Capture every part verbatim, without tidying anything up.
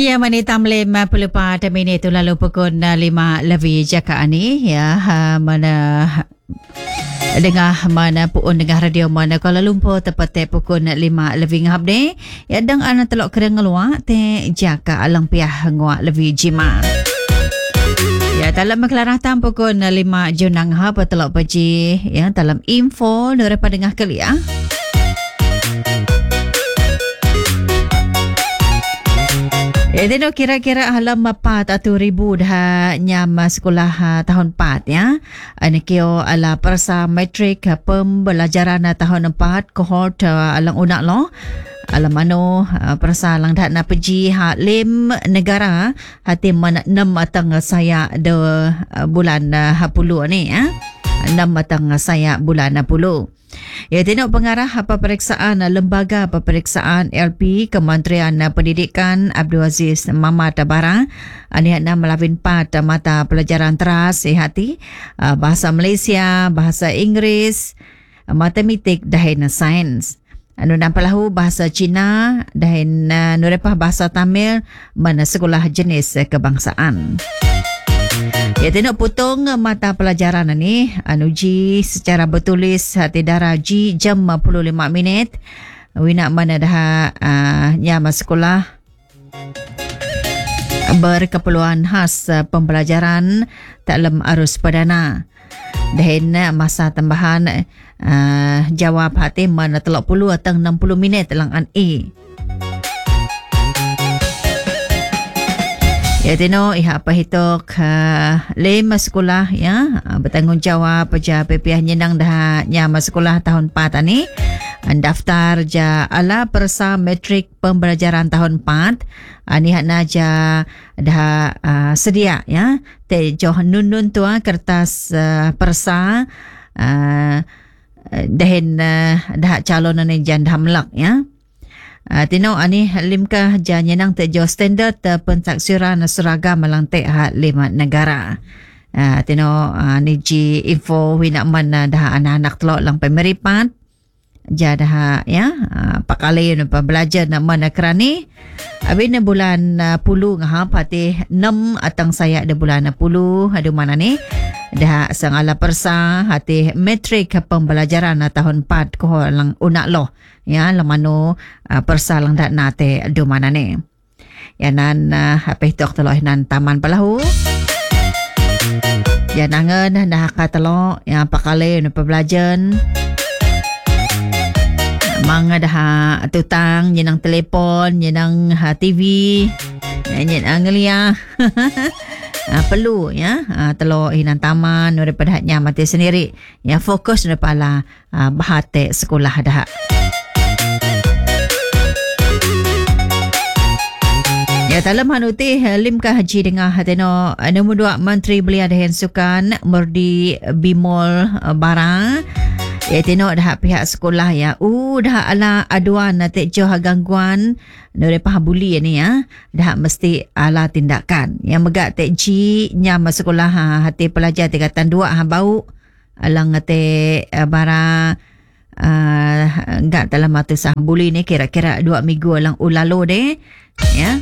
Ya, manita lima puluh empat minit itu lalu pukul lima lebih jaka ni ya ha, mana dengar mana puun dengar radio mana Kuala Lumpur tepat pukul lima lebih ngap ni ya dang ana telok kering ngeluak te jaka alang piah nguak lebih jima. Ya, dalam maklaratan pukul lima junang ha telok paji ya dalam info daripada dengar kali ya. Ya, tino kira-kira halam empat atau ribu dah nyam sekolah uh, tahun empat ya. Anikio ala persa metrik uh, pembelajaran uh, tahun empat kohort uh, alang unak lo. Alam mano uh, persa lang dah na pergi ha lim negara hati mana enam atang saya de uh, bulan uh, puluh ni ya. enam atang saya bulan puluh. Ya, tengok pengarah peperiksaan lembaga peperiksaan L P Kementerian Pendidikan Abdul Aziz Mamat Barang anihatna melawin empat mata pelajaran teras hati bahasa Malaysia, bahasa Inggeris, matematik dan sains. Anu nampalahu bahasa Cina dan nurepah bahasa Tamil mana sekolah jenis kebangsaan. Ya, tengok potong mata pelajaran ni anuji secara bertulis hati darah G jam lima puluh lima minit wina mana dah uh, nyama sekolah berkeperluan khas uh, pembelajaran dalam arus perdana dan masa tambahan uh, jawab hati mana telok puluh atau enam puluh minit lang an A. Ya, tino iha apa hitok uh, lima sekolah ya uh, bertanggungjawab ja P P H nyenang dah nyama sekolah tahun empat ni daftar ja ala persa metrik pembelajaran tahun empat ani uh, hakna ja dah uh, sedia ya te joh nun-nun tua kertas uh, persa uh, dahin uh, dah calon ni jan dah melak ya. Uh, tino ani limkah janyenang tejo standard uh, pentafsiran seragam melantik hak lima negara. Uh, tino uh, ni ji info wina mana dah anak-anak telok lang pemeripat. Jadah ya uh, pakali pa belajar nak mana kerani. Abin bulan uh, puluh ngah pati enam atang saya ada bulan puluh ada mana ni. Dah sangala persa hati metrik pembelajaran tahun empat ko lang unak lo ya lamano uh, persa lang dak nate do mana ni ya nan uh, apa hitok telo nan taman pelahu ya nangen dah ka telo ya pakale no pembelajaran manga dah tutang nyenang telefon nyenang ha, T V nyenang ngelia Uh, perlu ya uh, telur hinan taman daripada haknya mati sendiri ya fokus daripada uh, bahate sekolah dah. Ya, dalam hanuti limkah haji dengan hateno nombor dua Menteri Belia dan Sukan Murdi Bimol Barang ya tengok dah pihak sekolah ya uh dah ala aduan nanti joh gangguan daripada buli ni ya dah mesti ala tindakan yang megak tek ji nyam sekolah ha, hati pelajar tingkatan dua ha bau alang ngate uh, bara uh, enggak dalam mata sah buli ni kira-kira dua minggu alang ulalo deh ya.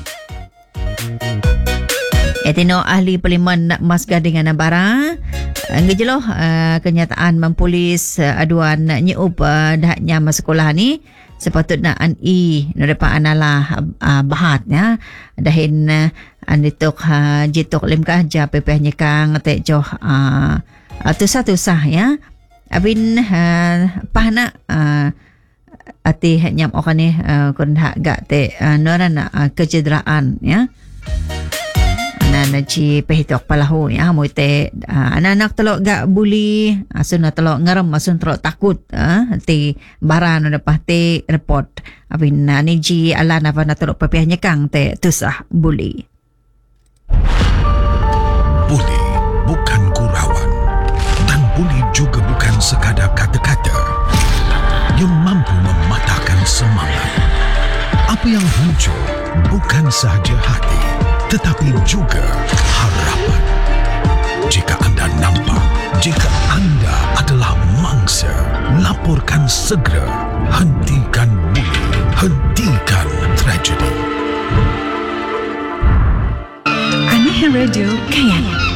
Ya, tino ahli Parlimen Mas Gading Anambara ngejeloh uh, kenyataan mempolis uh, aduan nyeup uh, dah nyama sekolah ni sepatutnya an i ndepa analah uh, bahat ya dahin uh, anitok uh, jitok limkah ja P P H nyekang te joh uh, tusah-tusah ya abin uh, pahna uh, ati nyam okane uh, kun hak gak te uh, norana uh, kecederaan ya. Nana ci pehitok palahu ya mo te uh, anak-anak telok gak buli asun telok ngarem asun telok takut uh, ti baran ada pahte report apin uh, ni ji ala na pa telok P P H nyekang te tusah buli. Buli bukan gurauan dan buli juga bukan sekadar kata-kata yang mampu mematahkan semangat. Apa yang muncul bukan sahaja hati tetapi juga harapan. Jika anda nampak, jika anda adalah mangsa, laporkan segera. Hentikan buli, hentikan tragedi. Radio Kayan.